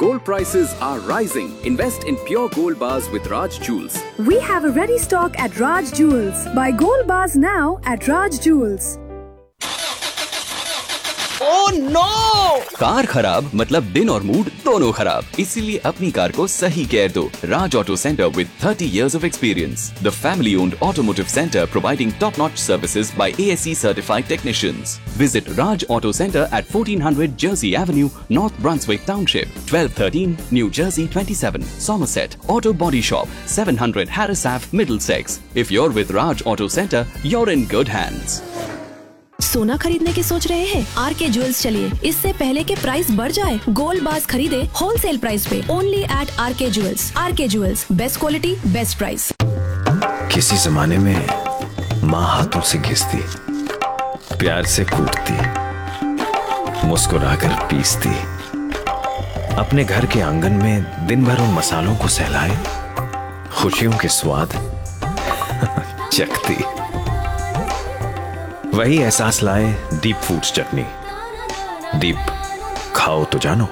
Gold prices are rising. Invest in pure gold bars with Raj Jewels. We have a ready stock at Raj Jewels. Buy gold bars now at Raj Jewels. Oh no! Car खराब मतलब दिन और mood दोनों खराब, इसीलिए अपनी car को सही केयर दो। राज auto centre with 30 years of experience, the family-owned automotive center providing top-notch services by ASE certified technicians. Visit Raj Auto Center at 1400 Jersey Avenue, North Brunswick Township, 1213 New Jersey 27, Somerset. Auto Body Shop, 700 Harris Ave, Middlesex. If you're with Raj Auto Center, you're in good hands. सोना खरीदने की सोच रहे हैं? R K jewels चलिए, इससे पहले के प्राइस बढ़ जाए, गोल्ड बार्स खरीदे होलसेल प्राइस पे, only eight R K jewels. R K jewels, best quality best price. किसी जमाने में माँ हाथों से घिसती, प्यार से कूटती, मुस्कुराकर पीसती, अपने घर के आंगन में दिन भर उन मसालों को सहलाए, खुशियों के स्वाद चखती। वही एहसास लाए दीप फूड्स चटनी। दीप, खाओ तो जानो।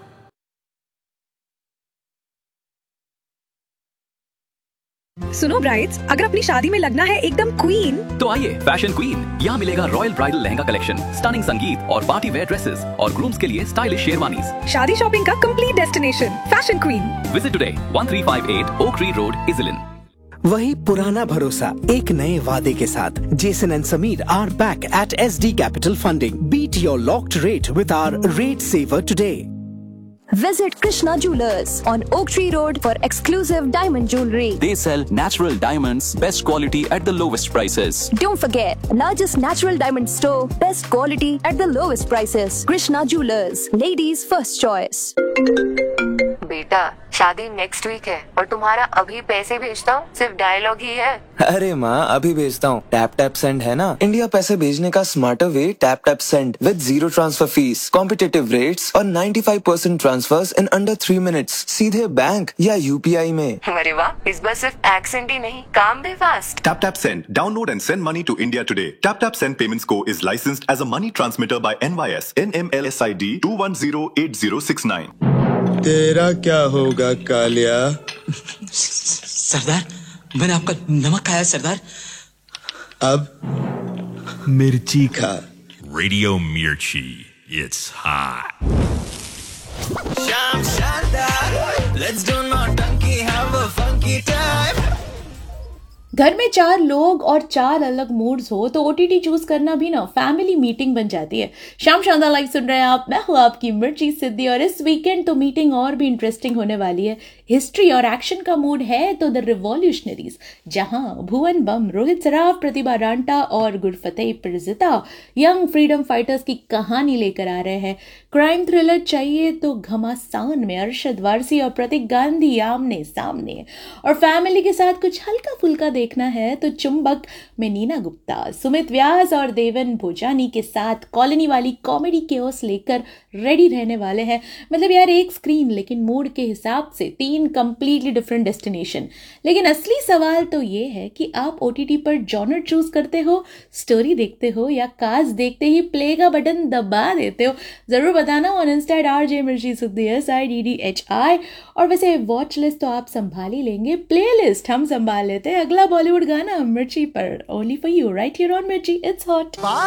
सुनो ब्राइड्स, अगर अपनी शादी में लगना है एकदम क्वीन, तो आइए फैशन क्वीन, यहाँ मिलेगा royal bridal lehenga collection, stunning संगीत और पार्टी वेयर ड्रेसेस और ग्रूम्स के लिए स्टाइलिश शेरवानीज। शादी शॉपिंग का complete destination, fashion queen. Visit today 1358 oak tree road, इजलिन। वही पुराना भरोसा एक नए वादे के साथ। Jason and Sameer are back at SD Capital Funding. Beat your locked rate with our rate saver today. Visit Krishna Jewelers on Oak Tree Road for exclusive diamond jewelry. They sell natural diamonds, best quality at the lowest prices. Don't forget, largest natural diamond store, best quality at the lowest prices. Krishna Jewelers, ladies' first choice. बेटा, शादी next week है और तुम्हारा अभी पैसे भेजता हूँ सिर्फ डायलॉग ही है। अरे माँ, अभी भेजता हूँ। टैप टैप सेंड है ना, इंडिया पैसे भेजने का smarter way. Tap tap send with 0 transfer fees, competitive rates और 95% ट्रांसफर्स इन अंडर 3 मिनट्स, सीधे बैंक या UPI में। अरे वाह, इस बार सिर्फ एक्सेंट ही नहीं, काम भी fast. Tap Tap Send. Download and send money to India today. Tap Tap Send Payments Co. is licensed as a money transmitter by NYS NMLSID 2108069. तेरा क्या होगा कालिया? सरदार, मैंने आपका नमक खाया सरदार। अब मिर्ची खा। Radio Mirchi, it's hot. Sham Shandar, let's do naughty, have a funky time. घर में 4 लोग और 4 अलग मूड्स हो तो OTT चूज करना भी ना फैमिली मीटिंग बन जाती है। शाम शानदार लाइव सुन रहे हैं आप, मैं हूँ आपकी मिर्ची सिद्धि और इस वीकेंड तो मीटिंग और भी इंटरेस्टिंग होने वाली है। हिस्ट्री और एक्शन का मूड है तो द रिवॉल्यूशनरीज, जहां भुवन बम, रोहित सराफ, प्रतिभा रांटा और Gurfateh Prajita young freedom fighters की कहानी लेकर आ रहे हैं। क्राइम थ्रिलर चाहिए तो घमासान में अरशद वारसी और प्रतीक गांधी आमने सामने, और फैमिली के साथ कुछ हल्का फुल्का देखना है तो चुंबक में नीना गुप्ता, सुमित व्यास और देवन भोजानी के साथ कॉलोनी वाली कॉमेडी केओस लेकर रेडी रहने वाले हैं। मतलब यार, एक स्क्रीन लेकिन मूड के हिसाब से 3 कंप्लीटली डिफरेंट डेस्टिनेशन। लेकिन असली सवाल तो ये है कि आप OTT पर जॉनर चूज करते हो, स्टोरी देखते हो या कास्ट देखते ही प्ले का बटन दबा देते हो? जरूर बताना ऑन इंस्टा RJ मिर्ची सिद्धि SIDDHI। और वैसे वॉच लिस्ट तो आप संभाल ही लेंगे, प्ले लिस्ट हम संभाल लेते हैं। अगला बॉलीवुड गाना मिर्ची पर, only for you right here on मिर्ची, इट्स हॉट।